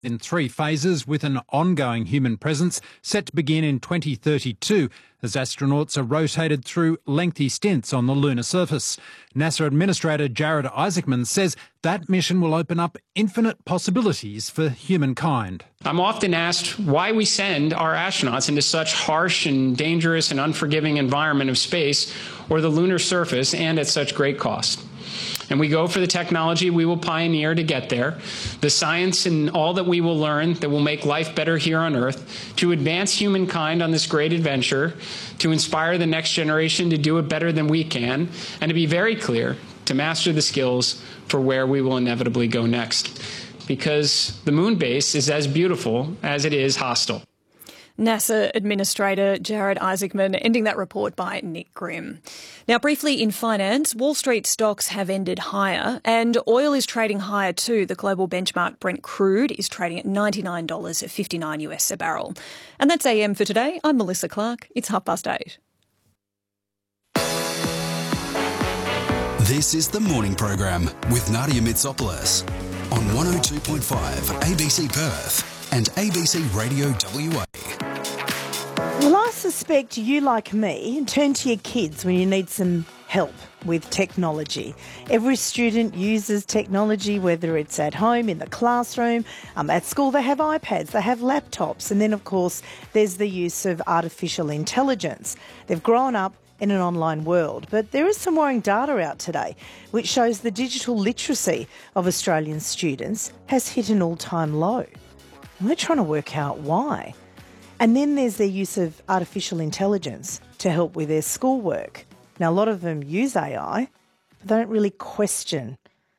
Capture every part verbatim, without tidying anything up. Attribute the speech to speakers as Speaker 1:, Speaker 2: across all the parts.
Speaker 1: in three phases with an ongoing human presence set to begin in twenty thirty-two as astronauts are rotated through lengthy stints on the lunar surface. NASA Administrator Jared Isaacman says that mission will open up infinite possibilities for humankind.
Speaker 2: I'm often asked why we send our astronauts into such harsh and dangerous and unforgiving environment of space or the lunar surface, and at such great cost. And we go for the technology we will pioneer to get there, the science and all that we will learn that will make life better here on Earth, to advance humankind on this great adventure, to inspire the next generation to do it better than we can, and to be very clear, to master the skills for where we will inevitably go next. Because the moon base is as beautiful as it is hostile.
Speaker 3: NASA Administrator Jared Isaacman, ending that report by Nick Grimm. Now, briefly in finance, Wall Street stocks have ended higher and oil is trading higher too. The global benchmark Brent crude is trading at ninety-nine dollars fifty-nine US a barrel. And that's A M for today. I'm Melissa Clark. It's half past eight.
Speaker 4: This is the morning program with Nadia Mitsopoulos on one oh two point five A B C Perth and A B C Radio W A.
Speaker 5: Well, I suspect you, like me, turn to your kids when you need some help with technology. Every student uses technology, whether it's at home, in the classroom, um, at school. They have iPads, they have laptops, and then, of course, there's the use of artificial intelligence. They've grown up in an online world, but there is some worrying data out today which shows the digital literacy of Australian students has hit an all-time low. And we're trying to work out why. And then there's their use of artificial intelligence to help with their schoolwork. Now, a lot of them use A I, but they don't really question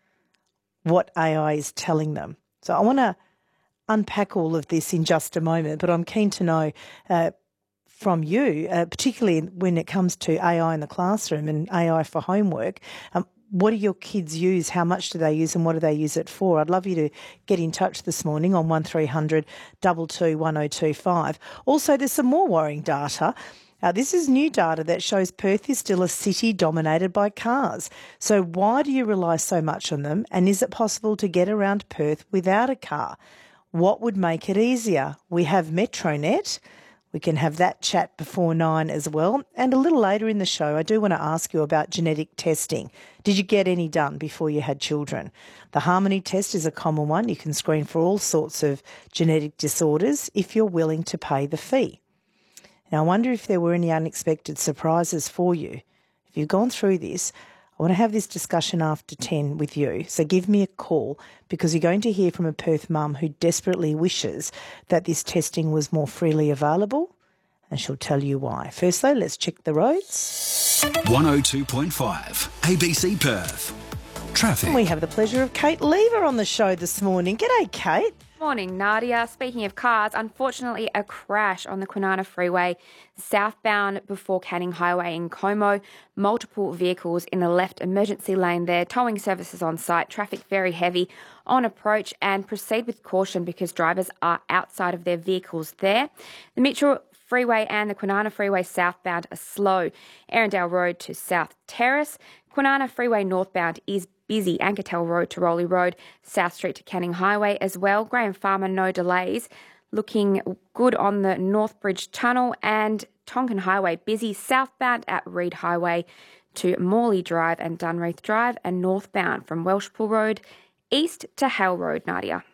Speaker 5: what A I is telling them. So I want to unpack all of this in just a moment, but I'm keen to know uh, from you, uh, particularly when it comes to A I in the classroom and A I for homework, um, what do your kids use? How much do they use and what do they use it for? I'd love you to get in touch this morning on one three hundred two two one oh two five. Also, there's some more worrying data. Uh, this is new data that shows Perth is still a city dominated by cars. So why do you rely so much on them? And is it possible to get around Perth without a car? What would make it easier? We have Metronet. We can have that chat before nine as well. And a little later in the show, I do want to ask you about genetic testing. Did you get any done before you had children? The Harmony test is a common one. You can screen for all sorts of genetic disorders if you're willing to pay the fee. Now, I wonder if there were any unexpected surprises for you. If you've gone through this, I want to have this discussion after ten with you. So give me a call because you're going to hear from a Perth mum who desperately wishes that this testing was more freely available, and she'll tell you why. First though, let's check the roads.
Speaker 4: one oh two point five A B C Perth. Traffic.
Speaker 5: And we have the pleasure of Kate Lever on the show this morning. G'day, Kate.
Speaker 6: Morning, Nadia. Speaking of cars, unfortunately a crash on the Kwinana Freeway, southbound before Canning Highway in Como. Multiple vehicles in the left emergency lane there. Towing services on site. Traffic very heavy on approach, and proceed with caution because drivers are outside of their vehicles there. The Mitchell Freeway and the Kwinana Freeway southbound are slow. Erindale Road to South Terrace. Kwinana Freeway northbound is busy. Ankertel Road to Rowley Road, South Street to Canning Highway as well. Graham Farmer, no delays. Looking good on the Northbridge Tunnel, and Tonkin Highway busy southbound at Reed Highway to Morley Drive and Dunreath Drive, and northbound from Welshpool Road east to Hale Road, Nadia.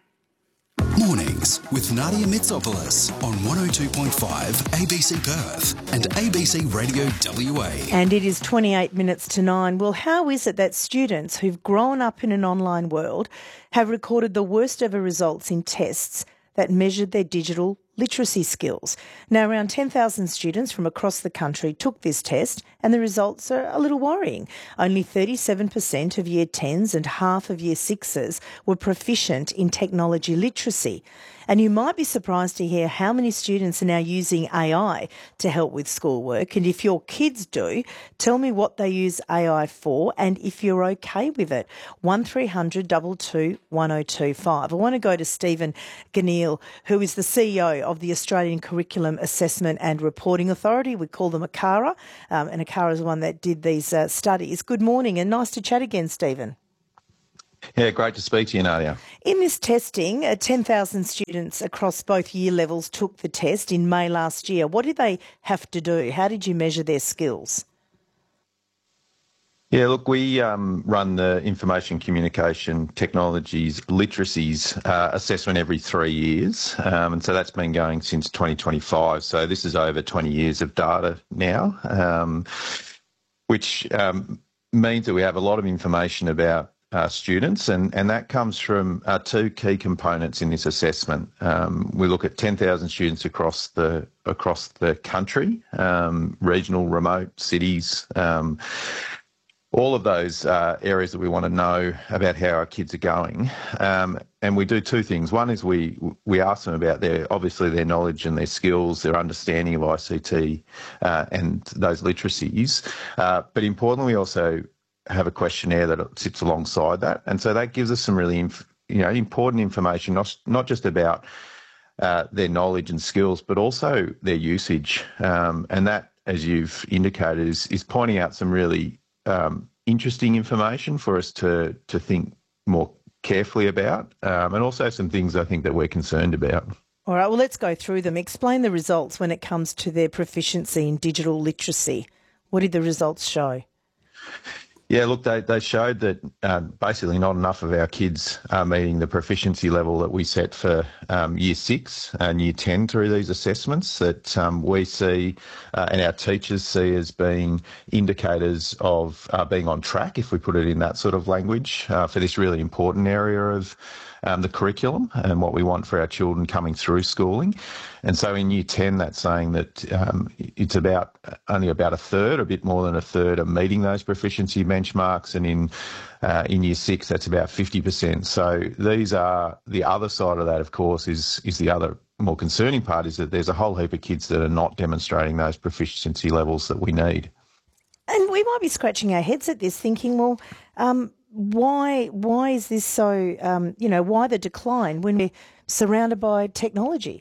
Speaker 4: Mornings with Nadia Mitsopoulos on one oh two point five A B C Perth and A B C Radio W A.
Speaker 5: And it is twenty-eight minutes to nine. Well, how is it that students who've grown up in an online world have recorded the worst ever results in tests that measured their digital literacy skills? Now, around ten thousand students from across the country took this test, and the results are a little worrying. Only thirty-seven percent of Year tens and half of Year sixes were proficient in technology literacy. And you might be surprised to hear how many students are now using A I to help with schoolwork. And if your kids do, tell me what they use A I for and if you're okay with it. one three hundred two two one oh two five. I want to go to Stephen Ganneil, who is the C E O of the Australian Curriculum Assessment and Reporting Authority. We call them ACARA, um, and ACARA is the one that did these uh, studies. Good morning and nice to chat again, Stephen.
Speaker 7: Yeah, great to speak to you, Nadia.
Speaker 5: In this testing, uh, ten thousand students across both year levels took the test in May last year. What did they have to do? How did you measure their skills?
Speaker 7: Yeah, look, we um, run the Information Communication Technologies Literacies uh, assessment every three years. Um, and so that's been going since twenty twenty-five. So this is over twenty years of data now, um, which um, means that we have a lot of information about uh, students, and, and that comes from uh, two key components in this assessment. Um, we look at ten thousand students across the across the country, um, regional, remote, cities, um, all of those uh, areas that we want to know about how our kids are going. Um, and we do two things. One is we we ask them about their, obviously their knowledge and their skills, their understanding of I C T uh, and those literacies. Uh, but importantly, we also have a questionnaire that sits alongside that. And so that gives us some really, inf- you know, important information, not, not just about uh, their knowledge and skills, but also their usage. Um, and that, as you've indicated, is, is pointing out some really Um, interesting information for us to to think more carefully about, um, and also some things I think that we're concerned about.
Speaker 5: All right, well, let's go through them. Explain the results when it comes to their proficiency in digital literacy. What did the results show?
Speaker 7: Yeah, look, they, they showed that uh, basically not enough of our kids are meeting the proficiency level that we set for um, year six and year ten through these assessments that um, we see uh, and our teachers see as being indicators of uh, being on track, if we put it in that sort of language, uh, for this really important area of um, the curriculum and what we want for our children coming through schooling. And so in year ten, that's saying that um, it's about only about a third, a bit more than a third, are meeting those proficiency benchmarks. And in uh, in year six, that's about fifty percent. So these are the other side of that, of course, is is the other more concerning part, is that there's a whole heap of kids that are not demonstrating those proficiency levels that we need.
Speaker 5: And we might be scratching our heads at this, thinking, well, um, why why is this so, um, you know, why the decline when we're surrounded by technology?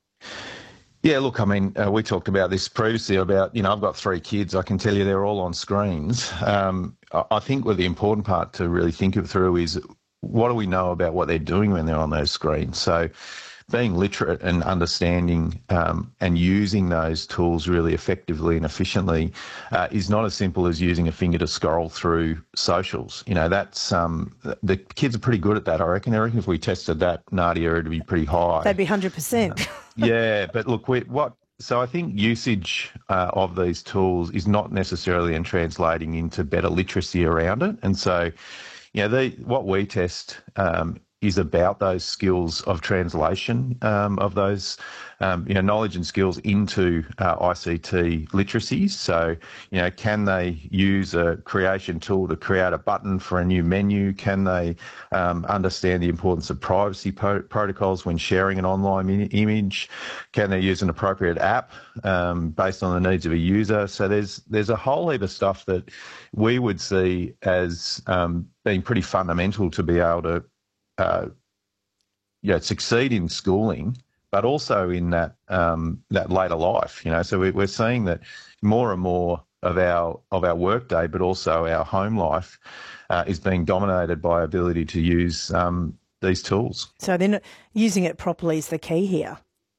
Speaker 7: Yeah, look, I mean, uh, we talked about this previously about, you know, I've got three kids. I can tell you they're all on screens. Um, I think what the important part to really think it through is what do we know about what they're doing when they're on those screens? So being literate and understanding um, and using those tools really effectively and efficiently uh, is not as simple as using a finger to scroll through socials. You know, that's um, the kids are pretty good at that. I reckon. I reckon if we tested that, Nadia, it'd be pretty high.
Speaker 5: They'd be one hundred percent.
Speaker 7: Uh, yeah, but look, we, what? So I think usage uh, of these tools is not necessarily in translating into better literacy around it. And so, you know, the, what we test um, is about those skills of translation um, of those, um, you know, knowledge and skills into uh, I C T literacies. So, you know, can they use a creation tool to create a button for a new menu? Can they um, understand the importance of privacy po- protocols when sharing an online in- image? Can they use an appropriate app um, based on the needs of a user? So there's there's a whole heap of stuff that we would see as um, being pretty fundamental to be able to Uh, you know, succeed in schooling, but also in that um, that later life. You know, so we, we're seeing that more and more of our of our workday, but also our home life, uh, is being dominated by ability to use um, these tools.
Speaker 5: So then, using it properly is the key here.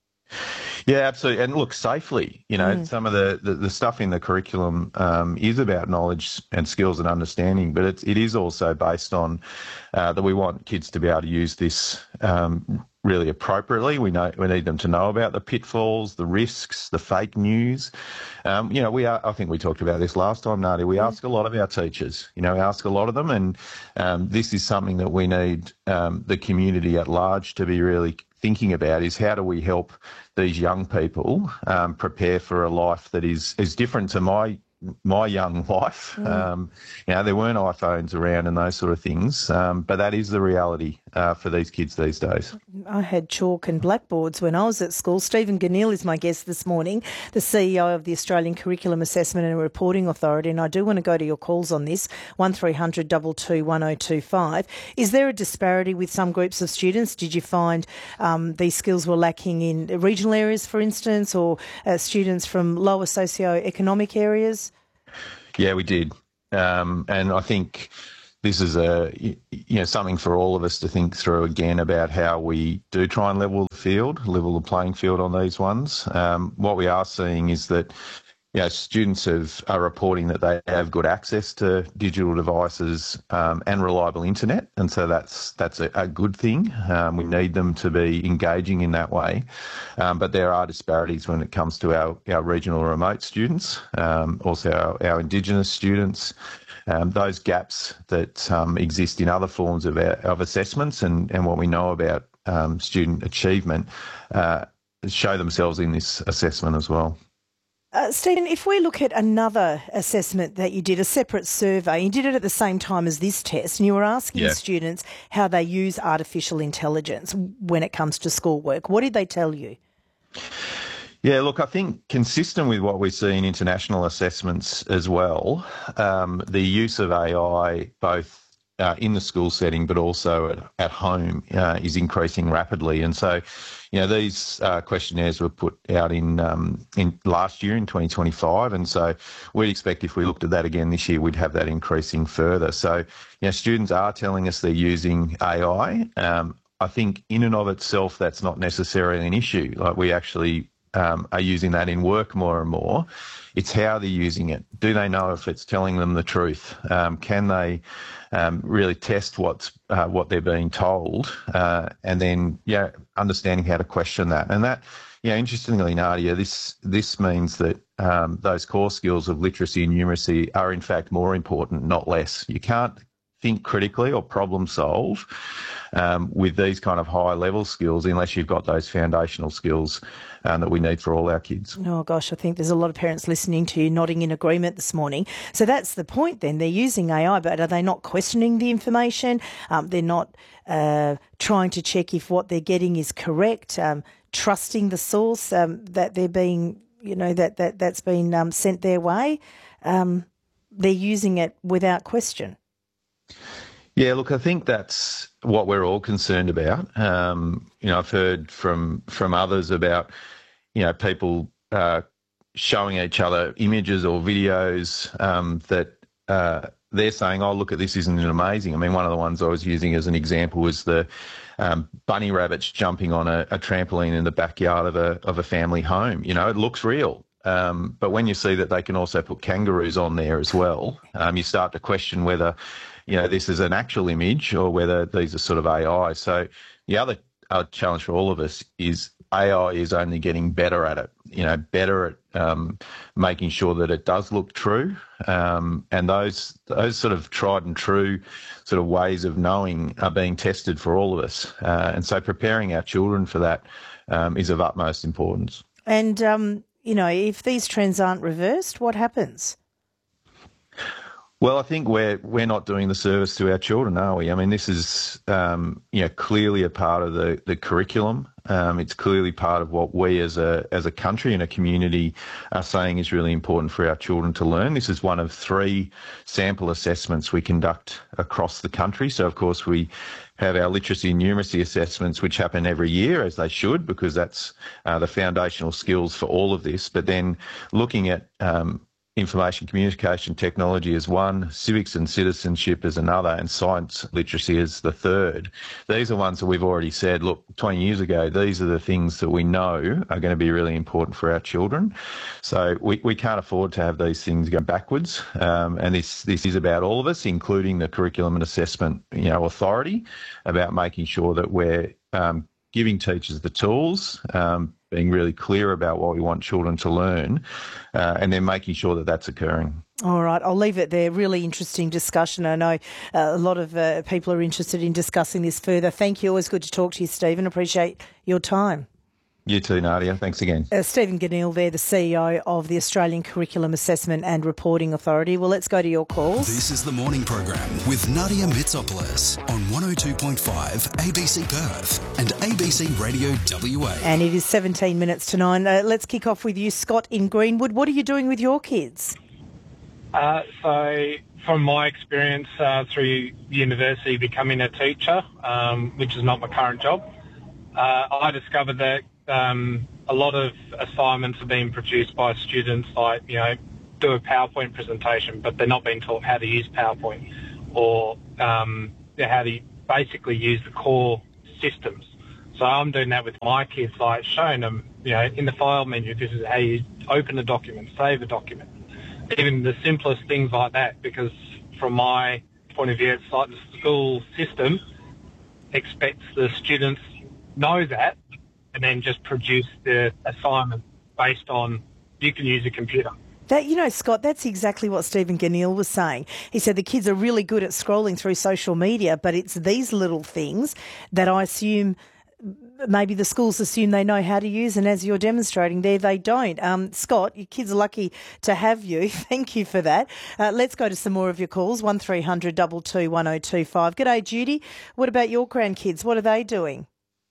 Speaker 7: Yeah, absolutely. And look, safely, you know, mm. some of the, the, the stuff in the curriculum um, is about knowledge and skills and understanding, but it's, it is also based on uh, that we want kids to be able to use this um, really appropriately. We know we need them to know about the pitfalls, the risks, the fake news. Um, you know, we are, I think we talked about this last time, Nadia. We mm. ask a lot of our teachers, you know, we ask a lot of them, and um, this is something that we need um, the community at large to be really thinking about, is how do we help these young people um, prepare for a life that is, is different to my my young life. Mm. Um, you know, there weren't iPhones around and those sort of things, um, but that is the reality uh, for these kids these days.
Speaker 5: I had chalk and blackboards when I was at school. Stephen Ganil is my guest this morning, the C E O of the Australian Curriculum Assessment and Reporting Authority, and I do want to go to your calls on this, one three hundred two two one oh two five. Is there a disparity with some groups of students? Did you find um, these skills were lacking in regional areas, for instance, or uh, students from lower socio-economic areas?
Speaker 7: Yeah, we did. Um, and I think this is a you know something for all of us to think through again about how we do try and level the field, level the playing field on these ones. Um, what we are seeing is that you know, students have, are reporting that they have good access to digital devices um, and reliable internet, and so that's that's a, a good thing. Um, we need them to be engaging in that way, um, but there are disparities when it comes to our, our regional remote students, um, also our, our Indigenous students. Um, those gaps that um, exist in other forms of, our, of assessments and, and what we know about um, student achievement uh, show themselves in this assessment as well.
Speaker 5: Uh, Stephen, if we look at another assessment that you did, a separate survey, you did it at the same time as this test, and you were asking yeah. students how they use artificial intelligence when it comes to schoolwork. What did they tell you?
Speaker 7: Yeah, look, I think consistent with what we see in international assessments as well, um, the use of A I both Uh, in the school setting, but also at, at home, uh, is increasing rapidly. And so, you know, these uh, questionnaires were put out in um, in last year in twenty twenty-five, and so we'd expect if we looked at that again this year, we'd have that increasing further. So, you know, students are telling us they're using A I. Um, I think in and of itself, that's not necessarily an issue. Like we actually um, are using that in work more and more. It's how they're using it. Do they know if it's telling them the truth? Um, can they um, really test what's uh, what they're being told, uh, and then yeah, understanding how to question that. And that, yeah, interestingly, Nadia, this this means that um, those core skills of literacy and numeracy are in fact more important, not less. You can't think critically or problem solve um, with these kind of high level skills unless you've got those foundational skills um, that we need for all our kids.
Speaker 5: Oh gosh, I think there's a lot of parents listening to you nodding in agreement this morning. So that's the point then. They're using A I, but are they not questioning the information? Um, they're not uh, trying to check if what they're getting is correct, um, trusting the source um, that they're being, you know, that, that, that's been um, sent their way. Um, they're using it without question.
Speaker 7: Yeah, look, I think that's what we're all concerned about. Um, you know, I've heard from from others about, you know, people uh, showing each other images or videos um, that uh, they're saying, oh, look at this, isn't it amazing? I mean, one of the ones I was using as an example was the um, bunny rabbits jumping on a, a trampoline in the backyard of a of a family home. You know, it looks real. Um, but when you see that they can also put kangaroos on there as well, um, you start to question whether, you know, this is an actual image or whether these are sort of A I. So the other uh, challenge for all of us is A I is only getting better at it, you know, better at um, making sure that it does look true. Um, and those those sort of tried and true sort of ways of knowing are being tested for all of us. Uh, and so preparing our children for that um, is of utmost importance.
Speaker 5: And, um, you know, if these trends aren't reversed, what happens?
Speaker 7: Well, I think we're we're not doing the service to our children, are we? I mean, this is um, you know clearly a part of the the curriculum. Um, it's clearly part of what we as a as a country and a community are saying is really important for our children to learn. This is one of three sample assessments we conduct across the country. So, of course, we have our literacy and numeracy assessments, which happen every year, as they should, because that's uh, the foundational skills for all of this. But then looking at um, information communication technology as one, civics and citizenship as another, and science literacy as the third. These are ones that we've already said, look, twenty years ago, these are the things that we know are going to be really important for our children. So we, we can't afford to have these things go backwards. Um, and this, this is about all of us, including the Curriculum and Assessment, you know, Authority, about making sure that we're um, giving teachers the tools, um, being really clear about what we want children to learn, uh, and then making sure that that's occurring.
Speaker 5: All right, I'll leave it there. Really interesting discussion. I know uh, a lot of uh, people are interested in discussing this further. Thank you. Always good to talk to you, Stephen. Appreciate your time.
Speaker 7: You too, Nadia. Thanks again.
Speaker 5: Uh, Stephen Ganil there, the C E O of the Australian Curriculum Assessment and Reporting Authority. Well, let's go to your calls.
Speaker 4: This is the morning program with Nadia Mitsopoulos on one oh two point five A B C Perth and A B C Radio W A.
Speaker 5: And it is seventeen minutes to nine. Uh, let's kick off with you, Scott in Greenwood. What are you doing with your kids?
Speaker 8: Uh, so from my experience uh, through university becoming a teacher, um, which is not my current job, uh, I discovered that Um, a lot of assignments are being produced by students, like, you know, do a PowerPoint presentation, but they're not being taught how to use PowerPoint, or um, how to basically use the core systems. So I'm doing that with my kids, like showing them, you know, in the file menu, this is how you open a document, save a document, even the simplest things like that, because from my point of view, it's like the school system expects the students know that and then just produce the assignment based on you can use a computer.
Speaker 5: That, you know, Scott, that's exactly what Stephen Ganil was saying. He said the kids are really good at scrolling through social media, but it's these little things that I assume maybe the schools assume they know how to use, and as you're demonstrating there, they don't. Um, Scott, your kids are lucky to have you. Thank you for that. Uh, let's go to some more of your calls, one three hundred two two one oh two five. G'day, Judy. What about your grandkids? What are they doing?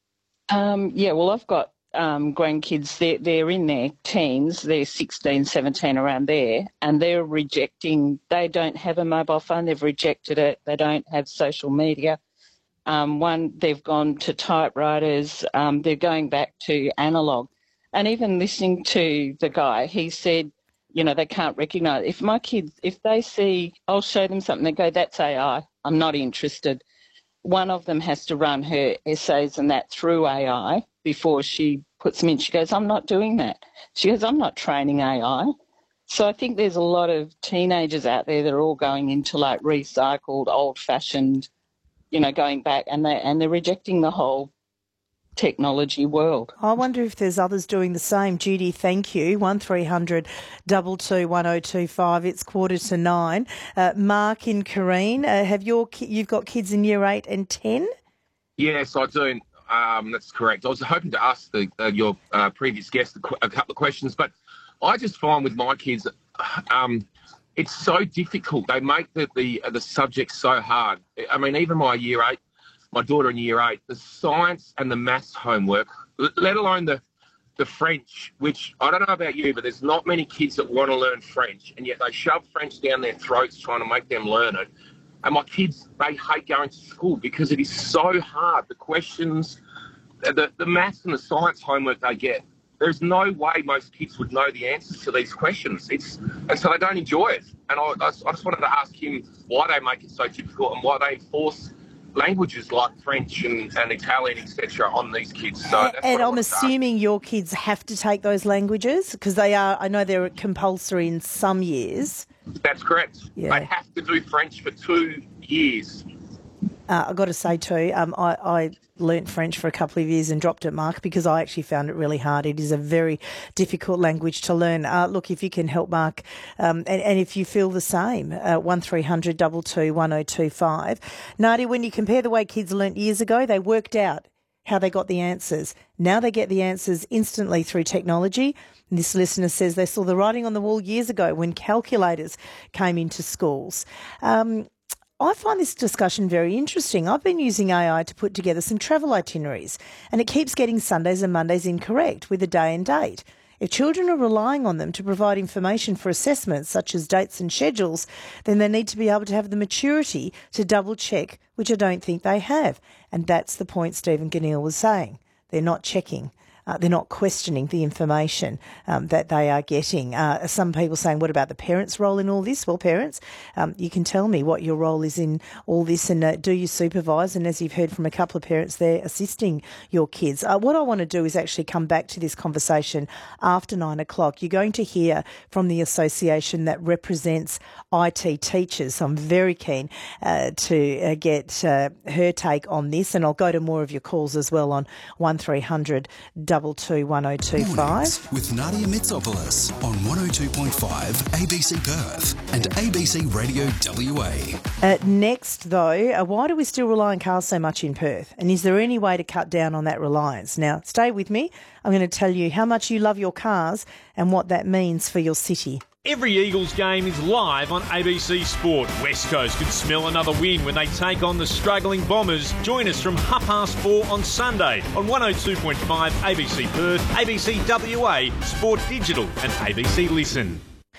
Speaker 9: Um, yeah, well, I've got um, grandkids. They're, they're in their teens. They're sixteen, seventeen, around there, and they're rejecting, they don't have a mobile phone. They've rejected it. They don't have social media. Um, one, they've gone to typewriters. Um, they're going back to analogue. And even listening to the guy, he said, you know, they can't recognise. If my kids, if they see, I'll show them something, they go, that's A I. I'm not interested. One of them has to run her essays and that through A I before she puts them in. She goes, I'm not doing that. She goes, I'm not training A I. So I think there's a lot of teenagers out there that are all going into like recycled, old-fashioned, you know, going back, and they and they're rejecting the whole technology world.
Speaker 5: I wonder if there's others doing the same. Judy, thank you. One three hundred two two one oh two five. It's quarter to nine. Uh, Mark in Kareen, uh, have your you've got kids in year eight and ten?
Speaker 10: Yes, I do. Um, that's correct. I was hoping to ask the, uh, your uh, previous guest a, qu- a couple of questions, but I just find with my kids, um, it's so difficult. They make the, the the subject so hard. I mean, even my year eight, my daughter in year eight, the science and the maths homework, let alone the the French, which I don't know about you, but there's not many kids that want to learn French, and yet they shove French down their throats trying to make them learn it. And my kids, they hate going to school because it is so hard. The questions, the, the maths and the science homework they get, there's no way most kids would know the answers to these questions. It's and so they don't enjoy it. And I, I just wanted to ask him why they make it so difficult and why they enforce languages like French and, and Italian, et cetera, on these kids. So
Speaker 5: and
Speaker 10: that's
Speaker 5: and
Speaker 10: what
Speaker 5: I'm assuming your kids have to take those languages because they are, I know they're compulsory in some years.
Speaker 10: That's correct.
Speaker 5: Yeah.
Speaker 10: They have to do French for two years.
Speaker 5: Uh, I've got to say too, um, I, I learnt French for a couple of years and dropped it, Mark, because I actually found it really hard. It is a very difficult language to learn. Uh, look, if you can help Mark, um, and, and if you feel the same, uh, one three hundred two two one oh two five. Nadia, when you compare the way kids learnt years ago, they worked out how they got the answers. Now they get the answers instantly through technology. And this listener says they saw the writing on the wall years ago when calculators came into schools. Um, I find this discussion very interesting. I've been using A I to put together some travel itineraries, and it keeps getting Sundays and Mondays incorrect with a day and date. If children are relying on them to provide information for assessments such as dates and schedules, then they need to be able to have the maturity to double check, which I don't think they have. And that's the point Stephen Ganil was saying. They're not checking. Uh, they're not questioning the information um, that they are getting. Uh, some people saying, what about the parents' role in all this? Well, parents, um, you can tell me what your role is in all this, and uh, do you supervise? And as you've heard from a couple of parents, they're assisting your kids. Uh, what I want to do is actually come back to this conversation after nine o'clock. You're going to hear from the association that represents I T teachers. So I'm very keen uh, to uh, get uh, her take on this, and I'll go to more of your calls as well on one three hundred two two one oh two five.
Speaker 4: With Nadia Mitsopoulos on one oh two point five A B C Perth and A B C Radio W A.
Speaker 5: Uh, next, though, uh, why do we still rely on cars so much in Perth? And is there any way to cut down on that reliance? Now, stay with me. I'm going to tell you how much you love your cars and what that means for your city.
Speaker 11: Every Eagles game is live on A B C Sport. West Coast could smell another win when they take on the struggling Bombers. Join us from half past four on Sunday on one oh two point five A B C Perth, A B C W A, Sport Digital and A B C Listen.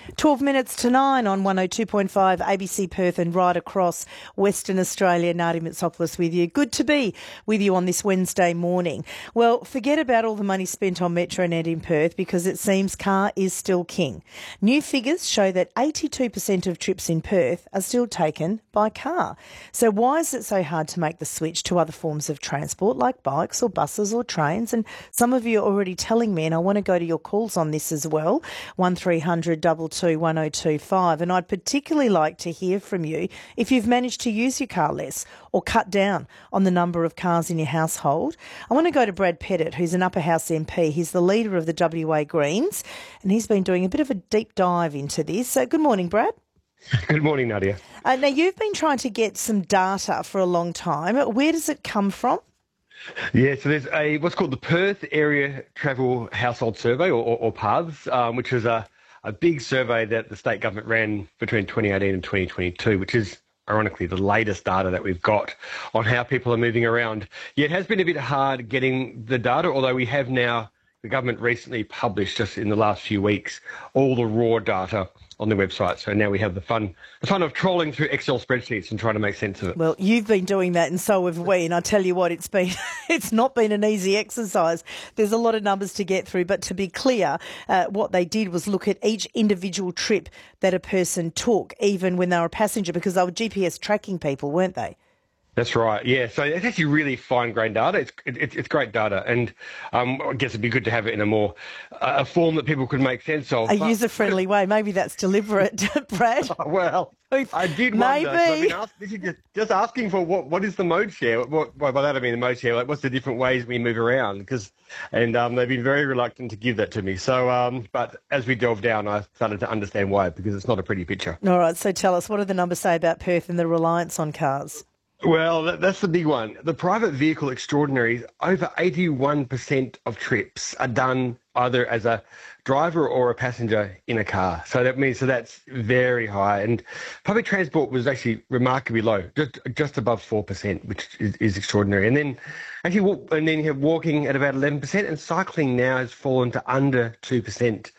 Speaker 5: twelve minutes to nine on one oh two point five A B C Perth and right across Western Australia. Nadia Mitsopoulos with you. Good to be with you on this Wednesday morning. Well, forget about all the money spent on Metronet in Perth because it seems car is still king. New figures show that eighty-two percent of trips in Perth are still taken by car. So why is it so hard to make the switch to other forms of transport like bikes or buses or trains? And some of you are already telling me, and I want to go to your calls on this as well, one three hundred two two one oh two five. And I'd particularly like to hear from you if you've managed to use your car less or cut down on the number of cars in your household. I want to go to Brad Pettit, who's an Upper House M P. He's the leader of the W A Greens, and he's been doing a bit of a deep dive into this. So good morning, Brad.
Speaker 12: Good morning, Nadia.
Speaker 5: Uh, now, you've been trying to get some data for a long time. Where does it come from?
Speaker 12: Yeah, so there's a what's called the Perth Area Travel Household Survey, or, or, or PATHS, um, which is a, a big survey that the state government ran between twenty eighteen and twenty twenty-two, which is ironically the latest data that we've got on how people are moving around. Yeah, it has been a bit hard getting the data, although we have now, the government recently published just in the last few weeks, all the raw data on the website. So now we have the fun the fun of trawling through Excel spreadsheets and trying to make sense of it.
Speaker 5: Well, you've been doing that and so have we, and I tell you what, it's been it's not been an easy exercise. There's a lot of numbers to get through, but to be clear, uh, what they did was look at each individual trip that a person took, even when they were a passenger, because they were G P S tracking people, weren't they?
Speaker 12: That's right, yeah. So it's actually really fine-grained data. It's it, it's great data, and um, I guess it'd be good to have it in a more uh, a form that people could make sense of.
Speaker 5: A
Speaker 12: but,
Speaker 5: user-friendly way. Maybe that's deliberate, Brad.
Speaker 12: Well, I did
Speaker 5: Maybe.
Speaker 12: wonder. So I've been asked, this is just, just asking for what what is the mode share? What, by that I mean the mode share. Like, what's the different ways we move around? Because and um, they've been very reluctant to give that to me. So, um, but as we delved down, I started to understand why, because it's not a pretty picture.
Speaker 5: All right. So tell us, what do the numbers say about Perth and the reliance on cars?
Speaker 12: Well, that, that's the big one. The private vehicle extraordinaries, over eighty-one percent of trips are done either as a driver or a passenger in a car. So that means so that's very high. And public transport was actually remarkably low, just just above four percent, which is, is extraordinary. And then actually, and then you have walking at about eleven percent, and cycling now has fallen to under two percent.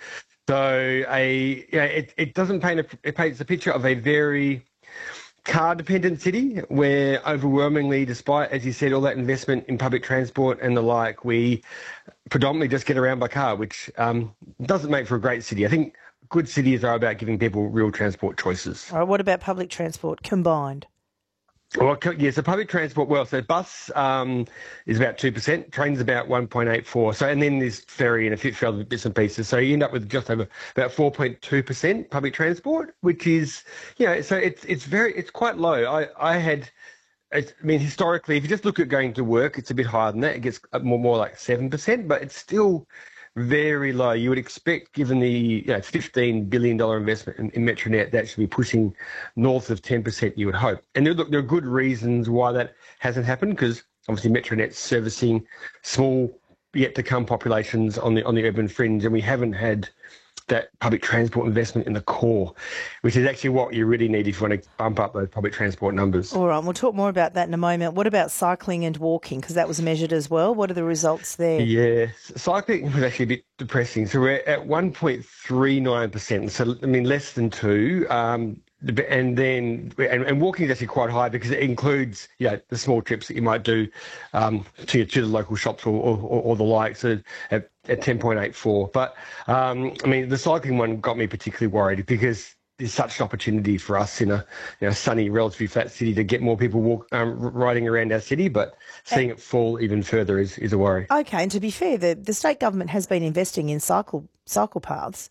Speaker 12: So a yeah, it it doesn't paint a it paints a picture of a very car-dependent city where overwhelmingly, despite, as you said, all that investment in public transport and the like, we predominantly just get around by car, which um, doesn't make for a great city. I think good cities are about giving people real transport choices.
Speaker 5: All right, what about public transport combined?
Speaker 12: Well, yeah, so public transport, well, so bus um, is about two percent, trains about one point eight four, so, and then there's ferry and a few other bits and pieces, so you end up with just over about four point two percent public transport, which is, you know, so it's it's very, it's quite low. I, I had, I mean, historically, if you just look at going to work, it's a bit higher than that. It gets more, more like seven percent, but it's still very low. You would expect, given the you know, fifteen billion dollars investment in, in Metronet, that should be pushing north of ten percent, you would hope. And there, look, there are good reasons why that hasn't happened, because obviously Metronet's servicing small, yet-to-come populations on the on the urban fringe, and we haven't had that public transport investment in the core, which is actually what you really need if you want to bump up those public transport numbers.
Speaker 5: All right, we'll talk more about that in a moment. What about cycling and walking? Because that was measured as well. What are the results there?
Speaker 12: Yeah, cycling was actually a bit depressing. So we're at one point three nine percent, so I mean less than two. Um, and then and, and walking is actually quite high because it includes you know, the small trips that you might do um, to, to the local shops or, or, or the like, so at, at ten point eight four. But um, I mean, the cycling one got me particularly worried because there's such an opportunity for us in a you know, sunny, relatively flat city to get more people walk, um, riding around our city, but seeing it fall even further is, is a worry.
Speaker 5: Okay, and to be fair, the, the state government has been investing in cycle cycle paths.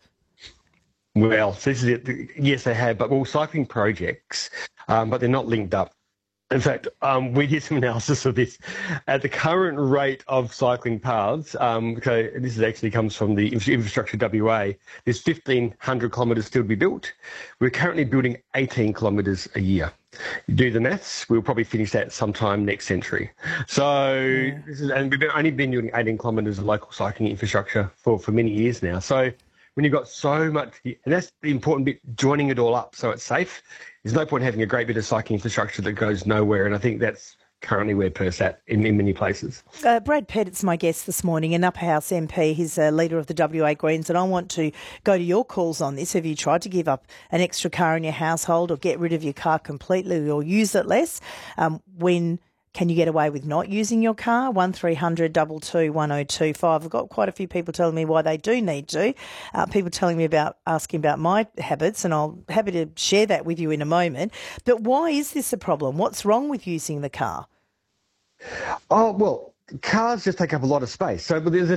Speaker 12: Well, so this is it. Yes, they have, but well, cycling projects, um, but they're not linked up. In fact, um, we did some analysis of this. At the current rate of cycling paths, um, so this is actually comes from the Infrastructure W A, there's fifteen hundred kilometres still to be built. We're currently building eighteen kilometres a year. You do the maths, we'll probably finish that sometime next century. So, yeah. this is, and we've been, only been doing eighteen kilometres of local cycling infrastructure for, for many years now. So, when you've got so much, and that's the important bit, joining it all up so it's safe. There's no point having a great bit of cycling infrastructure that goes nowhere, and I think that's currently where Perth's at in, in many places.
Speaker 5: Uh, Brad Pettit's my guest this morning, an Upper House M P. He's a leader of the W A Greens, and I want to go to your calls on this. Have you tried to give up an extra car in your household or get rid of your car completely or use it less? Um, when can you get away with not using your car? one three hundred two two one oh two five. I've got quite a few people telling me why they do need to. Uh, people telling me about, asking about my habits, and I'll happy to share that with you in a moment. But why is this a problem? What's wrong with using the car?
Speaker 12: Oh, well, cars just take up a lot of space. So but there's a